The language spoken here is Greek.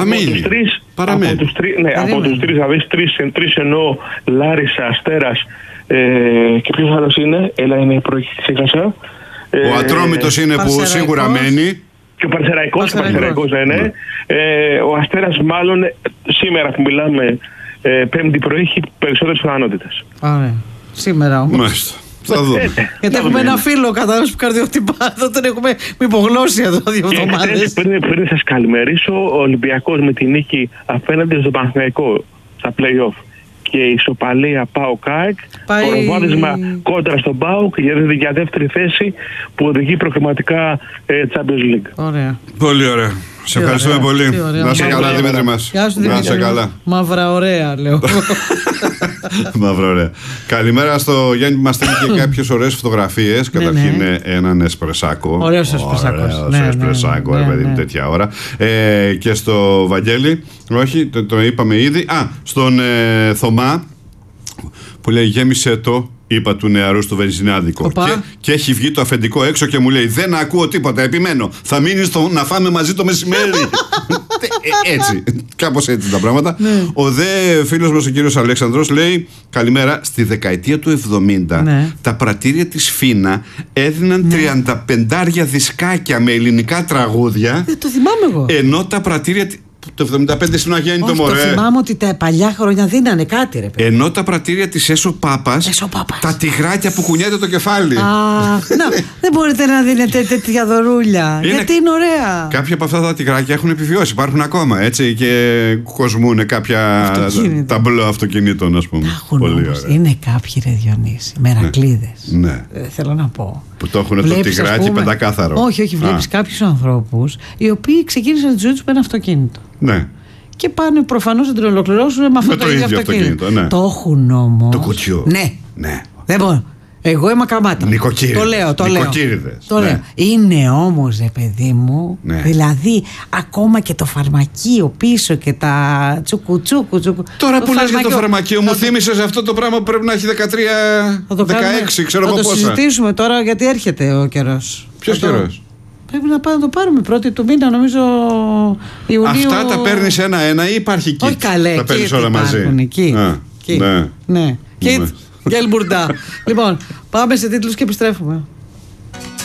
Από τους τρεις, δηλαδή τρεις εννοώ Λάρισα, Αστέρας και ποιος άλλος είναι, είναι ξέχασα. Ο Ατρόμητος είναι που σίγουρα μένει. Και ο Πανσεραϊκός είναι. Ο Αστέρας μάλλον σήμερα που μιλάμε Πέμπτη πρωί έχει περισσότερες πιθανότητες. Σήμερα όμως. Μάλιστα. Θα δούμε. Γιατί έχουμε ένα φίλο κατάλαβες που καρδιοχτυπά. Δεν τον έχουμε υπογλώσει εδώ 2 εβδομάδες. Πριν σας καλημερίσω, ο Ολυμπιακός με τη νίκη απέναντι στο Παναθηναϊκό στα play-off και η ισοπαλία ΠΑΟΚ-ΑΕΚ, το ροβάδισμα κόντρα στον ΠΑΟΚ για δεύτερη θέση που οδηγεί προκριματικά Champions League. Ωραία. Πολύ ωραία. Σε ευχαριστούμε πολύ. Να είσαι καλά, Δημήτρη μας. Να είσαι καλά. Μαύρα ωραία, λέω. Μαύρα ωραία. Καλημέρα στο Γιάννη που μας στέλνει και κάποιες ωραίες φωτογραφίες. Καταρχήν έναν εσπρεσάκο. Ωραίος εσπρεσάκο, παιδί μου, τέτοια ώρα. Και στο Βαγγέλη, όχι, το είπαμε ήδη. Στον Θωμά που λέει γέμισε το. Είπα του νεαρού στο βενζινάδικο. Και έχει βγει το αφεντικό έξω και μου λέει: δεν ακούω τίποτα, επιμένω. Θα μείνεις να φάμε μαζί το μεσημέρι. Έτσι. Κάπως έτσι τα πράγματα. Ο δε φίλος μας ο κύριος Αλέξανδρος λέει: καλημέρα. Στη δεκαετία του 70 τα πρατήρια της Φίνα έδιναν 35 δισκάκια με ελληνικά τραγούδια. Το θυμάμαι εγώ. Ενώ τα πρατήρια. Το 75 στην Αγέννητο, μωρέ. Το θυμάμαι ότι τα παλιά χρόνια δίνανε κάτι, ρε παιδί. Ενώ τα πρατήρια της Έσο Πάπας, τα τυγράκια που κουνιέται το κεφάλι. Δεν μπορείτε να δίνετε τέτοια δωρούλια. Γιατί είναι ωραία. Κάποια από αυτά τα τυγράκια έχουν επιβιώσει, υπάρχουν ακόμα, έτσι, και κοσμούν κάποια ταμπλό αυτοκινήτων, ας πούμε. Πολύ ωραία. Είναι κάποιοι, ρε Διονύση, μερακλείδες. Ναι. Θέλω να πω. Που το έχουν το τυγράκι πεντακάθαρο. Όχι, βλέπεις κάποιους ανθρώπους οι οποίοι ξεκίνησαν τη ζωή τους με ένα αυτοκίνητο. Ναι. Και πάνε προφανώς να την ολοκληρώσουν με αυτό το ίδιο αυτοκίνητο. Ναι. Το έχουν όμως. Το κουτιό. Ναι. Δεν μπορώ. Εγώ είμαι καμάτα. Νοικοκύριδες. Το λέω. Το λέω. Είναι όμως, ρε παιδί μου, δηλαδή ακόμα και το φαρμακείο πίσω και τα τσουκουτσούκου. Τώρα που λες για το φαρμακείο, μου θύμισες αυτό το πράγμα που πρέπει να έχει 13-16, ξέρω εγώ πόσα. Θα το συζητήσουμε τώρα γιατί έρχεται ο καιρός. Ποιος καιρός? Πρέπει να το πάρουμε πρώτη του μήνα, νομίζω Ιουνίου. Αυτά τα παίρνεις ένα-ένα ή υπάρχει kit? Όχι καλέ, τα παίρνεις όλα μαζί. Εκεί. Ναι. Kit. Γκέλμπουρντα. Λοιπόν, πάμε σε τίτλους και επιστρέφουμε.